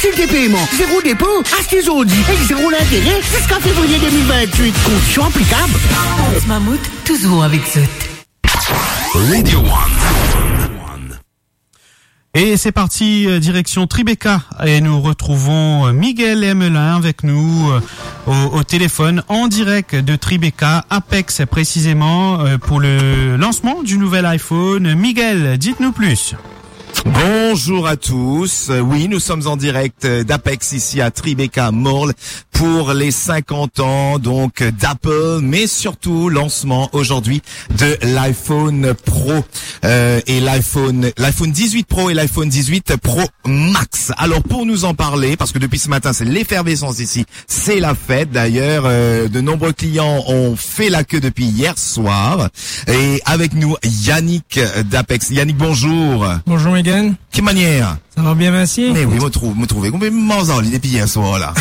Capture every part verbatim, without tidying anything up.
Facilité paiement, zéro dépôt, achetez Audi et zéro l'intérêt jusqu'à février deux mille vingt-huit. Conditions applicables. Mammouth, toujours avec Zout. Radio One. Et c'est parti, euh, direction Tribeca. Et nous retrouvons euh, Miguel Emelin avec nous euh, au, au téléphone en direct de Tribeca, Apex précisément, euh, pour le lancement du nouvel iPhone. Miguel, dites-nous plus. Bonjour à tous. Oui, nous sommes en direct d'Apex ici à Tribeca Mall pour les cinquante ans donc d'Apple, mais surtout lancement aujourd'hui de l'iPhone Pro euh, et l'iPhone l'iPhone dix-huit Pro et l'iPhone dix-huit Pro Max. Alors pour nous en parler, parce que depuis ce matin c'est l'effervescence ici, c'est la fête. D'ailleurs, euh, de nombreux clients ont fait la queue depuis hier soir. Et avec nous Yannick d'Apex. Yannick, bonjour. Bonjour Miguel. Quelle manière? Ça va bien, merci. Mais oui, me trouve, me trouvez complètement en depuis hier soir là.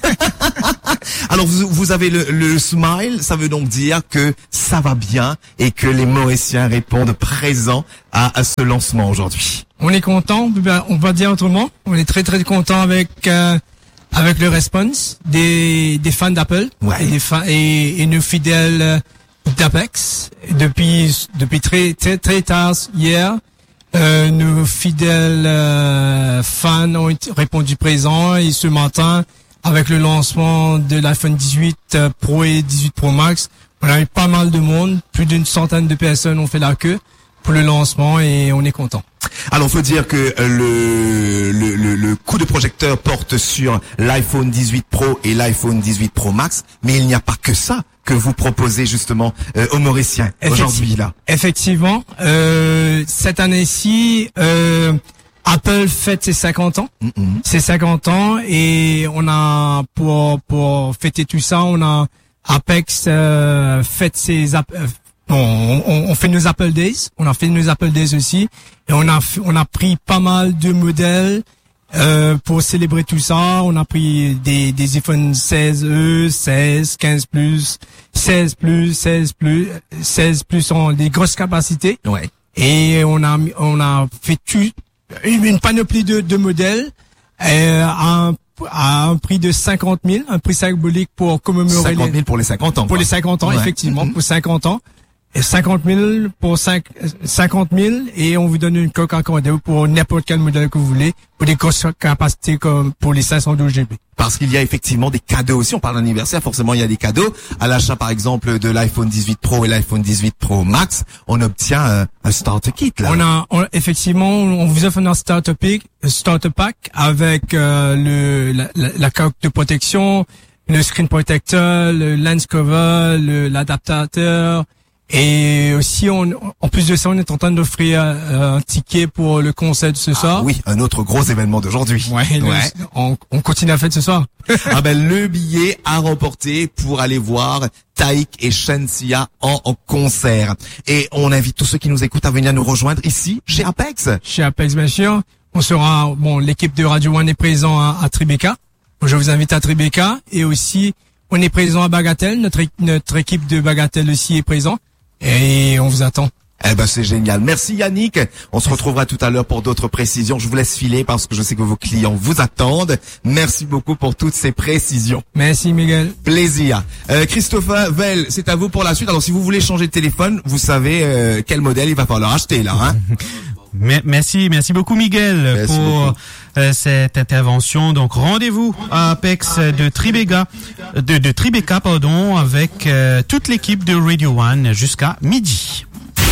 Alors vous, vous avez le, le smile, ça veut donc dire que ça va bien et que les Mauriciens répondent présents à, à ce lancement aujourd'hui. On est content, on va dire autrement. On est très très content avec euh, avec le response des des fans d'Apple ouais. et, des fans, et, et nos fidèles d'Apex depuis depuis très très très tard hier. Euh, nos fidèles euh, fans ont été, répondu présent et ce matin, avec le lancement de l'iPhone dix-huit Pro et dix-huit Pro Max, on a eu pas mal de monde, plus d'une centaine de personnes ont fait la queue pour le lancement et on est content. Alors, faut dire que le, le, le, le coup de projecteur porte sur l'iPhone dix-huit Pro et l'iPhone dix-huit Pro Max, mais il n'y a pas que ça que vous proposez justement euh, aux Mauriciens aujourd'hui là. Effectivement, euh, cette année-ci, euh, Apple fête ses cinquante ans, mm-hmm. ses cinquante ans, et on a pour pour fêter tout ça, on a Apex euh, fête ses euh, bon, on, on fait nos Apple Days, on a fait nos Apple Days aussi, et on a on a pris pas mal de modèles. Euh, pour célébrer tout ça, on a pris des, des iPhone seize E, seize, quinze plus, seize plus, seize plus, seize plus ont des grosses capacités. Ouais. Et on a, on a fait tout, une panoplie de, de modèles, euh, à un, à un prix de cinquante mille, un prix symbolique pour commémorer cinquante mille pour les cinquante ans. Pour quoi. les cinquante ans, ouais. Effectivement, mm-hmm. pour cinquante ans. Et cinquante mille pour cinq, cinquante mille et on vous donne une coque en cadeau pour n'importe quel modèle que vous voulez, pour des grosses capacités comme pour les cinq cent douze Go. Parce qu'il y a effectivement des cadeaux aussi. On parle d'anniversaire, forcément il y a des cadeaux. À l'achat par exemple de l'iPhone dix-huit Pro et l'iPhone dix-huit Pro Max, on obtient un, un starter kit là. On a on, effectivement, on vous offre un starter pack, starter pack avec euh, le la, la, la coque de protection, le screen protector, le lens cover, le, l'adaptateur. Et aussi, on, en plus de ça, on est en train d'offrir euh, un ticket pour le concert de ce ah, soir. Oui, un autre gros événement d'aujourd'hui. Ouais, ouais. Le, on, on continue à faire ce soir. Ah ben le billet à remporter pour aller voir Taïk et Shensia en, en concert. Et on invite tous ceux qui nous écoutent à venir nous rejoindre ici chez Apex. Chez Apex, bien sûr. On sera bon. L'équipe de Radio One est présent à, à Tribeca. Je vous invite à Tribeca et aussi on est présent à Bagatelle. Notre notre équipe de Bagatelle aussi est présente. Et on vous attend. Eh ben c'est génial. Merci Yannick. On se retrouvera tout à l'heure pour d'autres précisions. Je vous laisse filer parce que je sais que vos clients vous attendent. Merci beaucoup pour toutes ces précisions. Merci Miguel. Plaisir. Euh, Christopher Vell, c'est à vous pour la suite. Alors si vous voulez changer de téléphone, vous savez euh, quel modèle il va falloir acheter là. Hein. Merci, merci beaucoup Miguel merci pour beaucoup. Euh, cette intervention. Donc rendez-vous à Apex de Tribeca, de, de Tribeca pardon, avec euh, toute l'équipe de Radio One jusqu'à midi.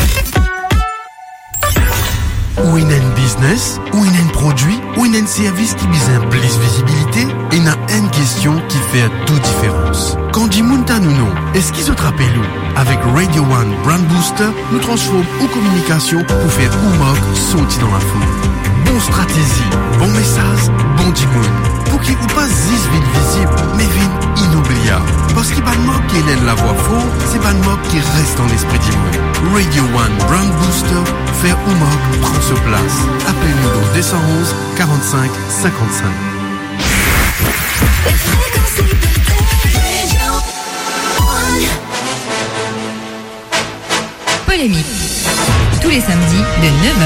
Ou une business, ou une produit, ou une service qui vise un plus visibilité, et n'a une question qui fait toute différence. Quand dit Mounta nous non, est-ce qu'ils se rappellent nous? Avec Radio One Brand Booster, nous transformons en communication pour faire ou moque sauter dans la foule. Bon stratégie, bon message, bon dimoun. Pour qu'il ou pas zis vite visible, mais vite inoubliable. Parce qu'il n'y a pas de moque qui est la voix faux, c'est pas de moque qui reste dans l'esprit dimoun. Radio One Brand Booster, faire ou moque prend sa place. Appelez-nous au deux un un, quarante-cinq, cinquante-cinq. Polémique. Tous les samedis de neuf heures